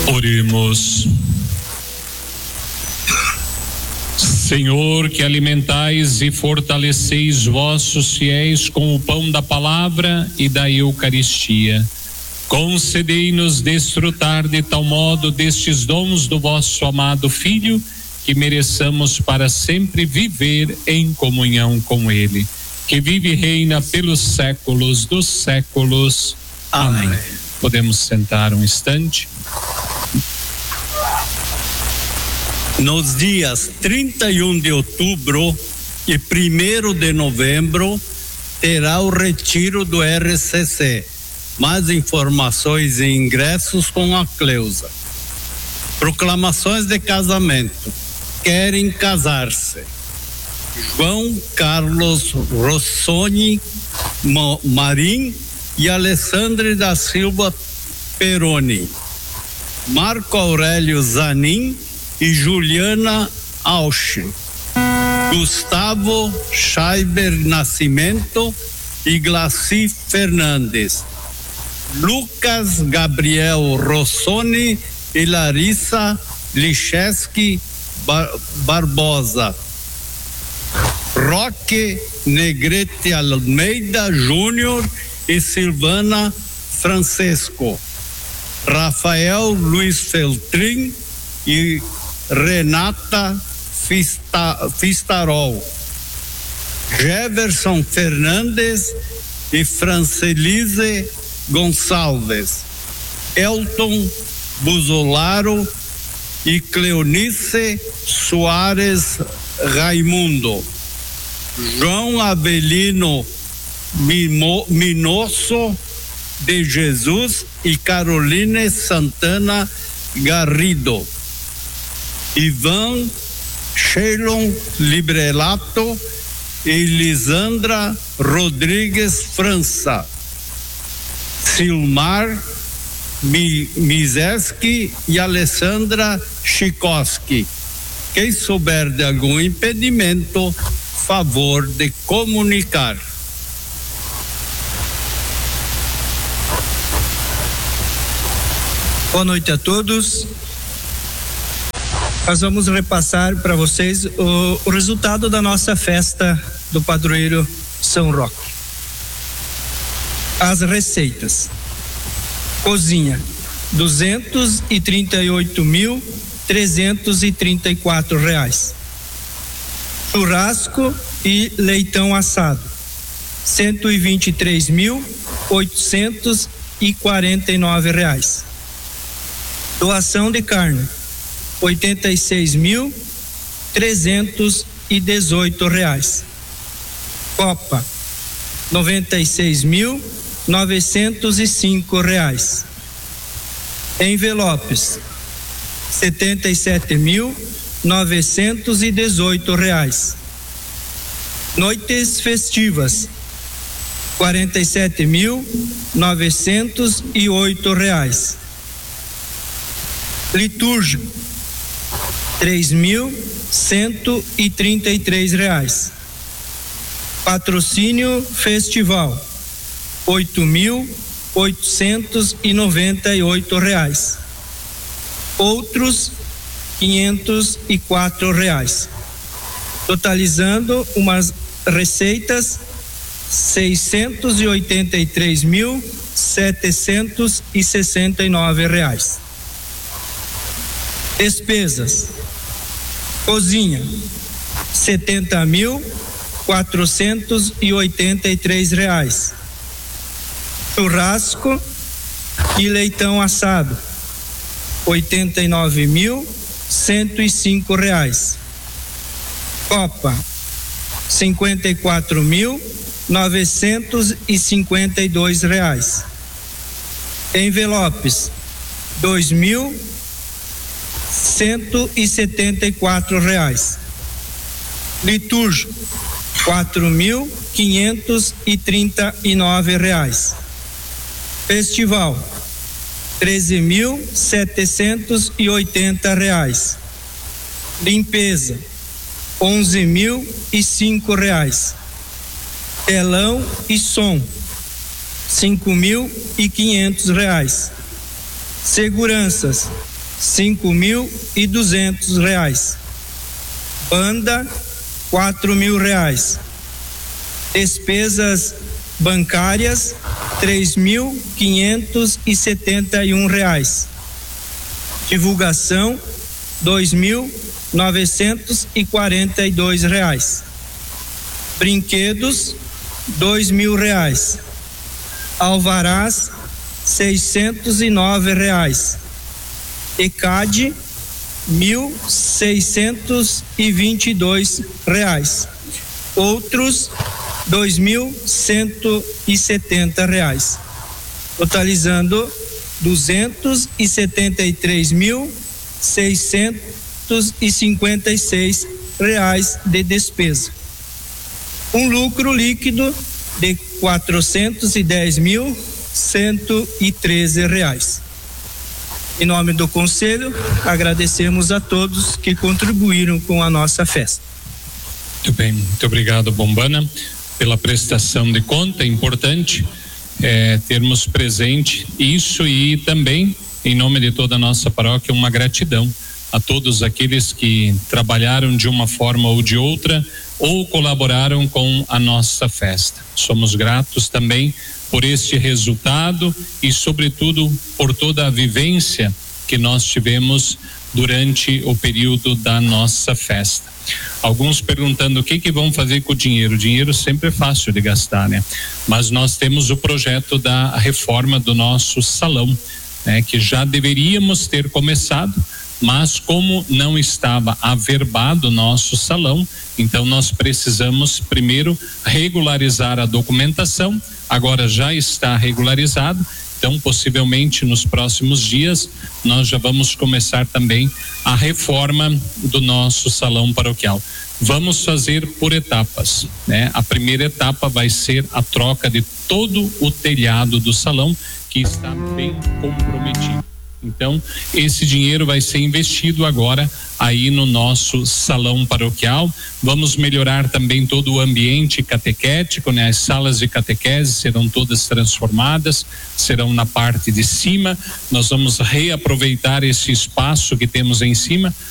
Oremos. Senhor, que alimentais e fortaleceis vossos fiéis com o pão da palavra e da Eucaristia, concedei-nos desfrutar de tal modo destes dons do vosso amado Filho, que mereçamos para sempre viver em comunhão com Ele, que vive e reina pelos séculos dos séculos. Amém. Podemos sentar um instante. Nos dias 31 de outubro e 1º de novembro terá o retiro do RCC. Mais informações e ingressos com a Cleusa. Proclamações de casamento. Querem casar-se: João Carlos Rossoni Marim e Alessandra da Silva Peroni, Marco Aurélio Zanin e Juliana Ausch, Gustavo Scheiber Nascimento e Glaci Fernandes, Lucas Gabriel Rossoni e Larissa Licheski Barbosa, Roque Negrete Almeida Júnior e Silvana Francesco, Rafael Luiz Feltrin e Renata Fistarol, Jefferson Fernandes e Francelise Gonçalves, Elton Buzolaro e Cleonice Soares Raimundo, João Avelino Minosso de Jesus e Caroline Santana Garrido, Ivan Sheilon Librelato e Lisandra Rodrigues França, Silmar Mizeski e Alessandra Chikoski. Quem souber de algum impedimento, favor de comunicar. Boa noite a todos. Nós vamos repassar para vocês o resultado da nossa festa do padroeiro São Roque. As receitas: cozinha, R$238.334. Churrasco e leitão assado, R$123.849. Doação de carne, R$86.318. Copa, R$96.905. Envelopes, R$77.918. Noites festivas, R$47.908. Litúrgico, R$3.133. Patrocínio festival, R$8.898. Outros, R$504. Totalizando umas receitas R$683.769. Despesas: cozinha, R$70.483. Churrasco e leitão assado, R$89.105. Copa, R$54.952. Envelopes, R$2.174. Litúrgico, R$4.539. Festival, R$13.780. Limpeza, R$11.005. Telão e som, R$5.500. Seguranças, R$5.200. Banda, R$4.000. Despesas bancárias, R$3.571. Divulgação, R$2.942. Brinquedos, R$2.000. Alvarás, R$609. ECAD, R$1.622. Outros, R$2.170, totalizando R$273.656 de despesa. Um lucro líquido de R$410.113. Em nome do Conselho, agradecemos a todos que contribuíram com a nossa festa. Muito bem, muito obrigado, Bombana, pela prestação de conta. É importante termos presente isso, e também, em nome de toda a nossa paróquia, uma gratidão a todos aqueles que trabalharam de uma forma ou de outra ou colaboraram com a nossa festa. Somos gratos também por este resultado e, sobretudo, por toda a vivência que nós tivemos durante o período da nossa festa. Alguns perguntando o que vão fazer com o dinheiro. O dinheiro sempre é fácil de gastar, né? Mas nós temos o projeto da reforma do nosso salão, né? Que já deveríamos ter começado, mas como não estava averbado o nosso salão, então nós precisamos primeiro regularizar a documentação. Agora já está regularizado, então possivelmente nos próximos dias nós já vamos começar também a reforma do nosso salão paroquial. Vamos fazer por etapas, né? A primeira etapa vai ser a troca de todo o telhado do salão, que está bem comprometido. Então, esse dinheiro vai ser investido agora aí no nosso salão paroquial. Vamos melhorar também todo o ambiente catequético, né? As salas de catequese serão todas transformadas, serão na parte de cima. Nós vamos reaproveitar esse espaço que temos em cima